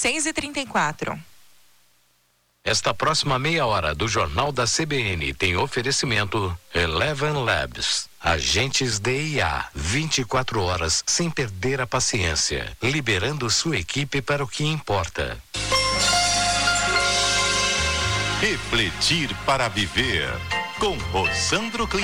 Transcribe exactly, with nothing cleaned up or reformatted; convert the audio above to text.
seis e trinta e quatro. Esta próxima meia hora do Jornal da C B N tem oferecimento Eleven Labs. Agentes D I A, vinte e quatro horas sem perder a paciência, liberando sua equipe para o que importa. Refletir para viver com Rosandro Clímaco.